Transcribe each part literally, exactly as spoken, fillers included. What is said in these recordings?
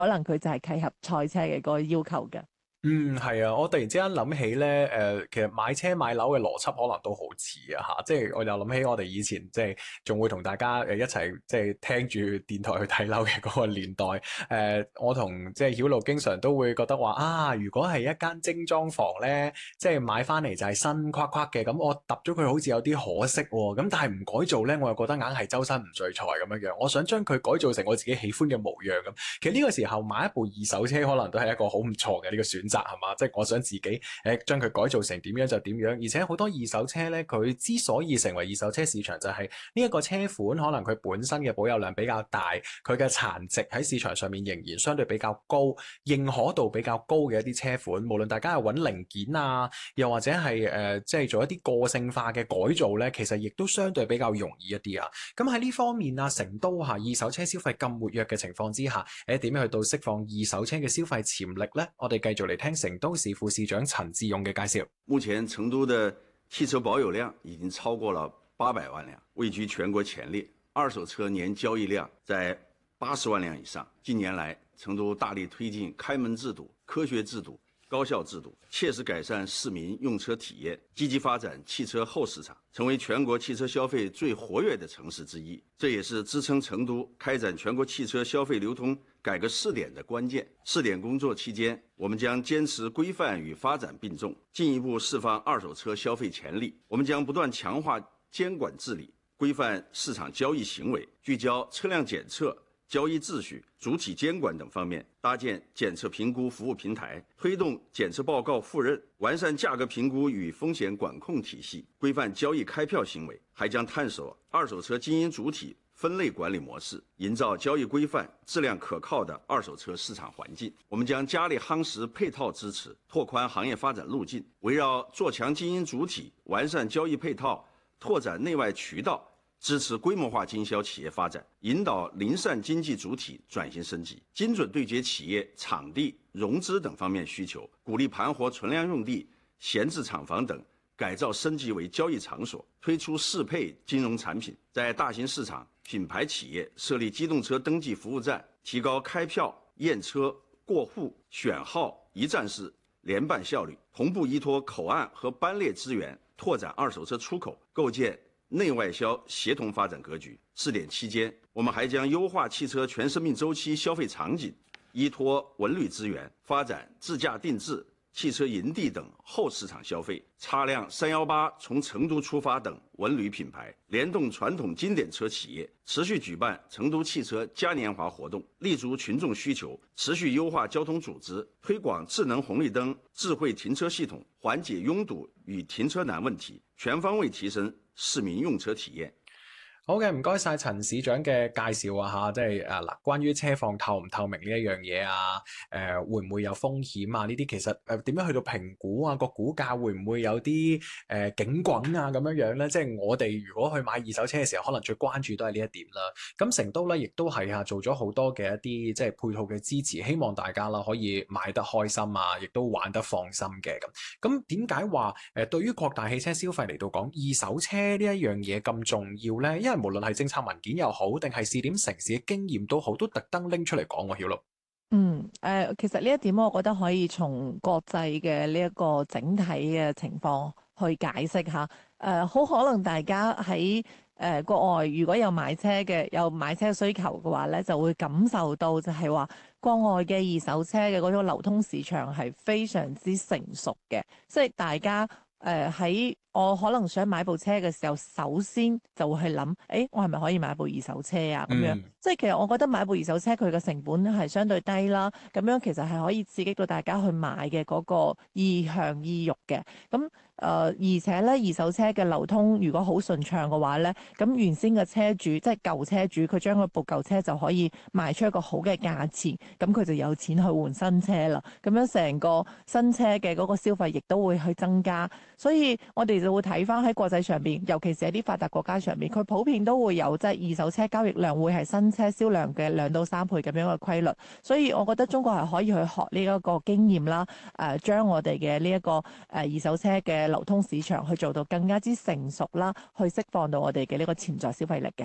可能佢就係契合賽車嘅嗰個要求嘅。 嗯，係啊，我突然之間諗起咧，誒、呃，其實買車買樓嘅邏輯可能都好似啊，吓，即係我又諗起我哋以前即係仲會同大家誒一齊即係聽住電台去睇樓嘅嗰個年代，誒、呃，我同即係曉露經常都會覺得話啊，如果係一間精裝房咧，即係買翻嚟就係新框框嘅，咁我揼咗佢好似有啲可惜喎，咁但係唔改造咧，我又覺得硬係周身唔聚財咁樣樣，我想將佢改造成我自己喜歡嘅模樣咁。其實呢個時候買一部二手車可能都係一個好唔錯嘅呢個選擇，係嘛？即係我想自己誒將佢改造成點樣就點樣，而且好多二手車咧，佢之所以成為二手車市場，就係呢一個車款可能佢本身嘅保有量比較大，佢嘅殘值喺市場上面仍然相對比較高，認可度比較高嘅一啲車款，無論大家係揾零件啊，又或者係誒、呃、即係做一啲個性化嘅改造咧，其實亦都相對比較容易一啲啊。咁喺呢方面啊，成都嚇二手車消費咁活躍嘅情況之下，誒點樣去到釋放二手車嘅消費潛力呢？我哋繼續嚟聽成都市副市長陳志勇嘅介紹。 目前成都的汽車保有量已經超過了八百萬輛，位居全國前列。二手車年交易量在八十萬輛以上。近年來，成都大力推進開門制度、科學制度、高效制度，切實改善市民用車體驗，積極發展汽車後市場，成為全國汽車消費最活躍的城市之一。這也是支撐成都開展全國汽車消費流通改革試點的關鍵。試點工作期間，我們將堅持規範與發展並重，進一步釋放二手車消費潛力。我們將不斷強化監管治理，規範市場交易行為，聚焦車輛檢測、交易秩序、主體監管等方面，搭建檢測評估服務平台，推動檢測報告互認，完善價格評估與風險管控體系，規範交易開票行為。還將探索二手車經營主體分類管理模式，營造交易規範、質量可靠的二手車市場環境。我們將加力夯實配套支持，拓寬行業發展路徑，圍繞做強經營主體、完善交易配套、拓展內外渠道，支持規模化經銷企業發展，引導零散經濟主體轉型升級，精準對接企業場地、融資等方面需求，鼓勵盤活存量用地、閒置廠房等改造升級為交易場所，推出適配金融產品，在大型市場、品牌企業設立機動車登記服務站，提高開票、驗車、過戶、選號一站式聯辦效率，同步依託口岸和班列資源，拓展二手車出口，構建內外銷協同發展格局。試點期間，我們還將優化汽車全生命週期消費場景，依託文旅資源發展自駕定制、汽車營地等後市場消費，擦亮三幺八從成都出發等文旅品牌，聯動傳統經典車企業，持續舉辦成都汽車嘉年華活動，立足群眾需求，持續優化交通組織，推廣智能紅綠燈、智慧停車系統，緩解擁堵與停車難問題，全方位提升市民用車體驗。 好嘅，唔該晒陳市長嘅介紹啊吓，即係誒嗱，關於車況透唔透明呢一樣嘢啊，誒、呃、會唔會有風險啊？呢啲其實誒點樣去到評估啊？個股價會唔會有啲誒、呃、警滾啊？咁樣樣咧，即係我哋如果去買二手車嘅時候，可能最關注都係呢一點啦。咁成都咧，亦都係啊，做咗好多嘅一啲即係配套嘅支持，希望大家啦可以買得開心啊，亦都玩得放心嘅咁。咁點解話誒對於擴大汽車消費嚟到講，二手車呢一樣嘢咁重要咧？因為無論係政策文件又好，定係試點城市嘅經驗都好，都特登拎出嚟講喎，曉露。 嗯，誒、呃，其實呢一點我覺得可以從國際嘅呢一個整體嘅情況去解釋下。誒、呃，好可能大家喺誒、呃、國外如果有買車嘅，有買車需求嘅話咧，就會感受到就係話國外嘅二手車嘅嗰種流通市場係非常之成熟嘅，即係大家誒喺、呃、我可能想買部車嘅時候，首先就會去諗，誒，我係咪可以買部二手車啊？咁樣， 嗯即係其實我覺得買部二手車佢嘅成本係相對低啦，咁樣其實係可以刺激到大家去買嘅嗰個意向意欲嘅。咁誒、呃，而且咧二手車嘅流通如果好順暢嘅話咧，咁原先嘅車主即係舊車主，佢將嗰部舊車就可以賣出一個好嘅價錢，咁佢就有錢去換新車啦。咁樣成個新車嘅嗰個消費亦都會去增加，所以我哋就會睇翻喺國際上邊，尤其是喺啲發達國家上邊，佢普遍都會有即係二手車交易量會係新車銷量嘅兩到三倍咁樣嘅規律。所以我覺得中國係可以去學呢一個經驗啦，誒、呃，將我哋嘅呢一個誒二手車嘅流通市場去做到更加之成熟啦，去釋放到我哋嘅呢個潛在消費力嘅。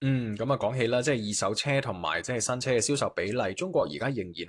嗯，咁啊講起啦，即係二手車同埋即係新車嘅銷售比例，中國而家仍然